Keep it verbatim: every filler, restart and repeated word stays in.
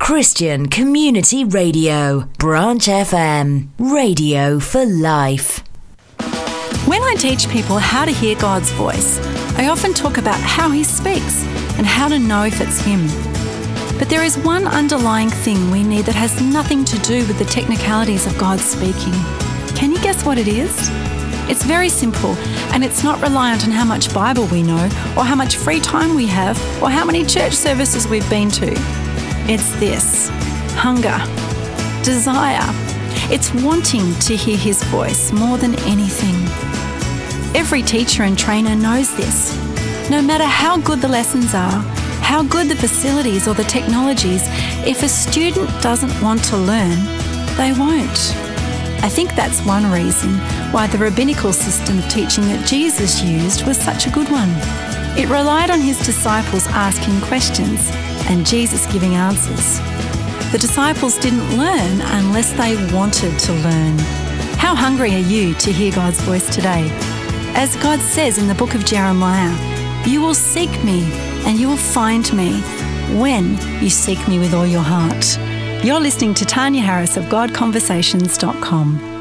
Christian Community Radio, Branch F M, radio for life. When I teach people how to hear God's voice, I often talk about how He speaks and how to know if it's Him. But there is one underlying thing we need that has nothing to do with the technicalities of God speaking. Can you guess what it is? It's very simple, and it's not reliant on how much Bible we know, or how much free time we have, or how many church services we've been to. It's this: hunger, desire. It's wanting to hear His voice more than anything. Every teacher and trainer knows this. No matter how good the lessons are, how good the facilities or the technologies, if a student doesn't want to learn, they won't. I think that's one reason why the rabbinical system of teaching that Jesus used was such a good one. It relied on His disciples asking questions and Jesus giving answers. The disciples didn't learn unless they wanted to learn. How hungry are you to hear God's voice today? As God says in the book of Jeremiah, "You will seek me and you will find me when you seek me with all your heart." You're listening to Tanya Harris of God Conversations dot com.